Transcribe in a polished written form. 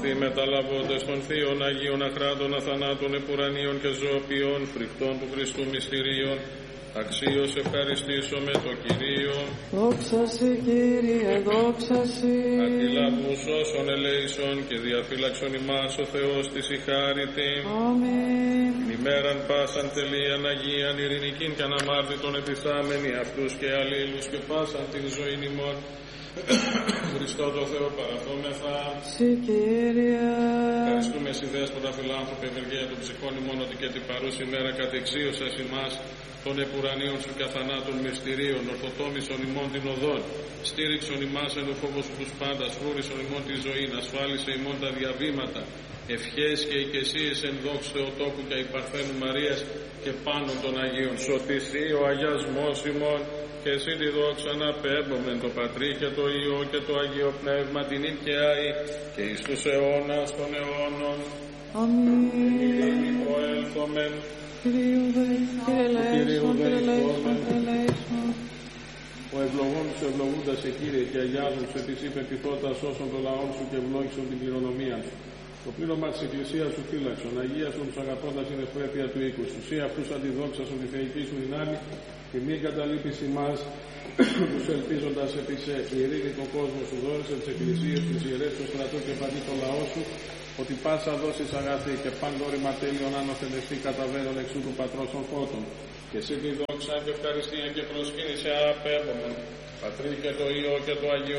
Αυτοί μεταλαβώντες των θείων Αγίων αχράντων αθανάτων επουρανίων και ζωοποιών φρικτών του Χριστού μυστηρίων, αξίως ευχαριστήσω με το Κυρίο. Δόξα σε Κύριε, δόξα σε. Αντιλαβούς όσων ελέησον και διαφύλαξον ημάς ο Θεός της η χάριτη. Αμήν. Ημέραν πάσαν τελείαν Αγίαν ειρηνικήν και αναμάρτητον επιστάμενοι αυτούς και αλλήλους και πάσαν την ζωήν ημών. Χριστό το Θεό παραθόμεθα. Σε Κύριε. Ευχαριστούμε εσύ δέσποτα φιλάνθρωπε ευεργία των ψυχών ημών ότι και την παρούση ημέρα κατεξίωσας ημάς των επουρανίων σου και αθανάτων μυστηρίων, ορθοτόμησον ημών την οδόν, στήριξον ημάς εν ο φόβος σου τους πάντας, φρούρισον ημών τη ζωήν, ασφάλισε ημών τα διαβήματα, ευχές και οικεσίες εν δόξου Θεοτόκου και η Παρθένου Μαρίας και πάνω των Αγίων. Σωτισή ο αγιασμός ημών και εσύ τη δόξα να πέμπομεν το Πατρί και το Υιό και το Αγίο Πνεύμα την ίν και άη και εις τους αιώνας των αιώνων. Αμήν. Ειρήνη προέλθομεν. Ο ευλογών σου ευλογούντας σε Κύριε και αγιάζουν σε της υπερπιθώτας όσων των λαών σου και ευλόγησον την κληρονομία σου. Το πλήρωμα της Εκκλησίας σου φύλαξον, αγίασον τους αγαπώντας την ευπρέπεια του οίκου σου. Σύ αυτούς αντιδόξασον τη θεϊκή σου δυνάμει και μη καταλείπεις ημάς τους ελπίζοντας επί σε ειρήνη τον κόσμο σου δόρισε τις εκκλησίες, τις ιερές του στρατού και παντή το λαό σου, ότι πάσα δώσεις αγαθή και πάντοριμα τέλειον άνωθεν εστί καταβαίνον εξού του Πατρός των Φώτων. Και εσύ τη δόξα και ευχαριστία και προσκύνησε απέμπομεν, Πατρί και το Υιό και το Αγίο